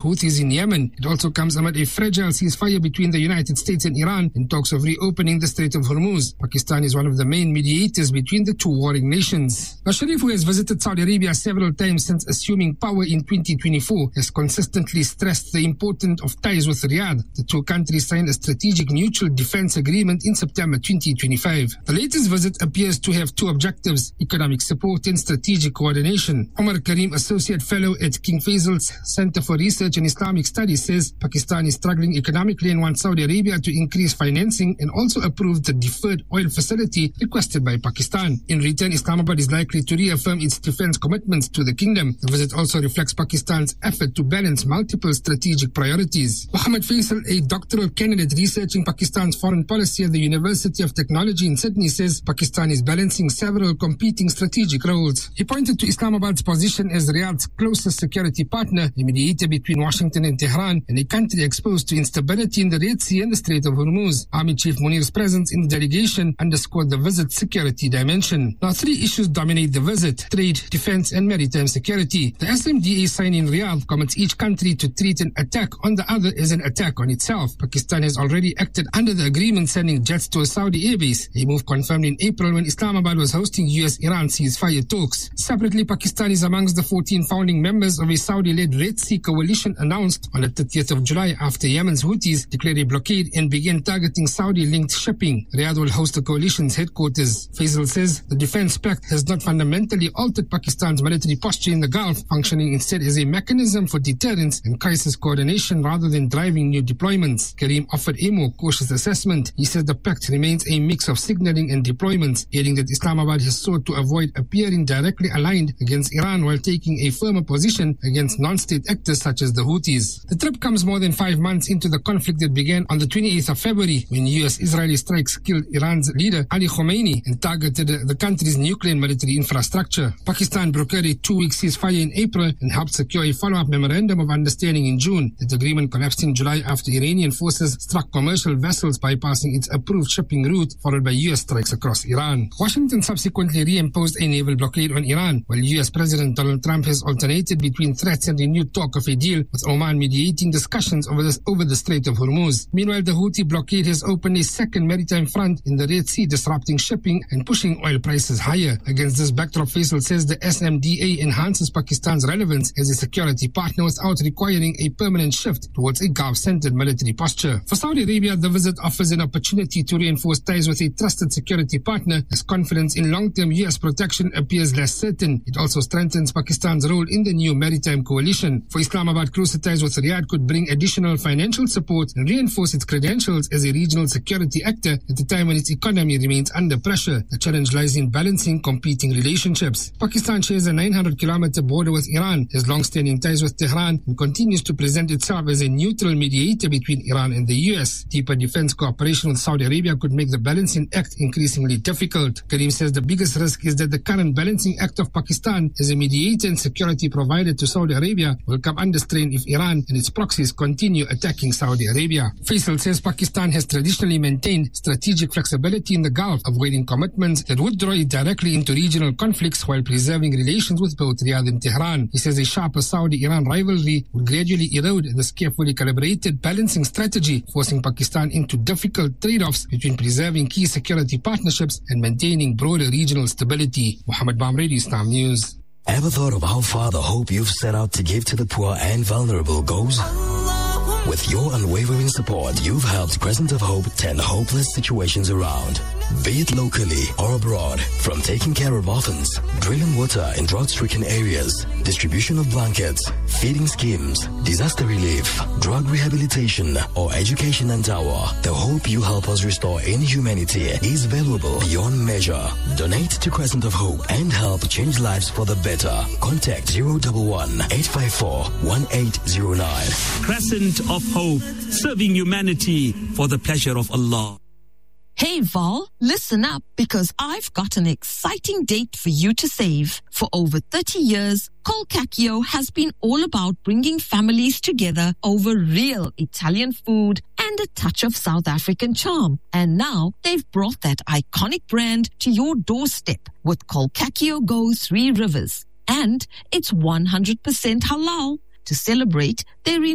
Houthis in Yemen. It also comes amid a fragile ceasefire between the United States and Iran in talks of reopening the Strait of Hormuz. Pakistan is one of the main mediators between the two warring nations. Now, Sharif, who has visited Saudi Arabia several times since assuming power in 2024, has consistently stressed the importance of ties with Riyadh. The two countries signed a strategic mutual defense agreement in September 2025. The latest visit appears to have two objectives: economic support and strategic coordination. Omar Karim, Associate Fellow at King Faisal's Center for Research and Islamic Studies, says Pakistan is struggling economically and wants Saudi Arabia to increase financing and also approve the deferred oil facility requested by Pakistan. In return, Islamabad is likely to reaffirm its defense commitments to the kingdom. The visit also reflects Pakistan's effort to balance multiple strategic priorities. Mohammed Faisal, a doctoral candidate researching Pakistan's foreign policy at the University of Technology in Sydney, says Pakistan is balancing several competing strategic roles. He pointed to Islamabad's position as Riyadh's closest security partner, a mediator between Washington and Tehran, and a country exposed to instability in the Red Sea and the Strait of Hormuz. Army Chief Munir's presence in the delegation underscored the visit's security dimension. Now, three issues dominate the visit: trade, defense, and maritime security. The SMDA sign in Riyadh commits each country to treat an attack on the other as an attack on itself. Pakistan has already acted under the agreement, sending jets to a Saudi airbase, a move confirmed in April when Islamabad was hosting US-Iran ceasefire talks. Separately, Pakistan is amongst the 14 founding members of a Saudi-led Red Sea coalition announced on the 30th of July after Yemen's Houthis declared a blockade and began targeting Saudi-linked shipping. Riyadh will host the coalition's headquarters. Faisal says the defense pact has not fundamentally altered Pakistan's military posture in the Gulf, functioning instead as a mechanism for deterrence and crisis coordination rather than driving new deployments. Karim offered a more cautious assessment. He said the pact remains a mix of signaling and deployments, adding that Islamabad has sought to avoid appearing directly aligned against Iran while taking a firmer position against non-state actors such as the Houthis. The trip comes more than 5 months into the conflict that began on the 28th of February when US-Israeli strikes killed Iran's leader Ali Khamenei and targeted the country's nuclear and military infrastructure. Pakistan brokered a 2-week ceasefire in April and helped secure a follow-up memorandum of understanding in June. That agreement collapsed in July after Iranian forces struck commercial vessels bypassing its approved shipping route, followed by US strikes across Iran. Washington subsequently reimposed a naval blockade on Iran, while US President Donald Trump has alternated between threats and renewed talk of a deal, with Oman mediating discussions over the Strait of Hormuz. Meanwhile, the Houthi blockade has opened a second maritime front in the Red Sea, disrupting shipping and pushing oil prices higher. Against this backdrop, Faisal says the SMDA enhances Pakistan's relevance as a security partner without requiring a permanent shift towards a Gulf-centered military posture. For Saudi Arabia, the visit offers an opportunity to reinforce ties with a trusted security partner as confidence in long-term US protection appears less certain. It also strengthens Pakistan's role in the new maritime coalition. For Islamabad, closer ties with Riyadh could bring additional financial support and reinforce its credentials as a regional security actor at a time when its economy remains under pressure. The challenge lies in balancing competing relationships. Pakistan shares a 900-kilometer border with Iran, has long-standing ties with Tehran, and continues to present itself as a neutral mediator between Iran and the US. Deeper defense cooperation with Saudi Arabia could make the balancing act increasingly difficult. Karim says the biggest risk is that the current balancing act of Pakistan as a mediator and security provider to Saudi Arabia will come under strain if Iran and its proxies continue attacking Saudi Arabia. Faisal says Pakistan has traditionally maintained strategic flexibility in the Gulf, avoiding commitments that would draw it directly into regional conflicts while preserving relations with both Riyadh and Tehran. He says a sharper Saudi-Iran rivalry would gradually erode this carefully calibrated balancing strategy, forcing Pakistan into difficult trade-offs between preserving key security partnerships and maintaining broader regional stability. Mohammed Bamredi, Islam News. Ever thought of how far the hope you've set out to give to the poor and vulnerable goes? With your unwavering support, you've helped Crescent of Hope turn hopeless situations around. Be it locally or abroad, from taking care of orphans, drilling water in drought-stricken areas, distribution of blankets, feeding schemes, disaster relief, drug rehabilitation, or education and tower, the hope you help us restore in humanity is valuable beyond measure. Donate to Crescent of Hope and help change lives for the better. Contact 011-854-1809. Crescent of Hope, serving humanity for the pleasure of Allah. Hey Val, listen up, because I've got an exciting date for you to save. For over 30 years, Colcacchio has been all about bringing families together over real Italian food and a touch of South African charm. And now they've brought that iconic brand to your doorstep with Colcacchio Go 3 Rivers. And it's 100% halal. To celebrate, they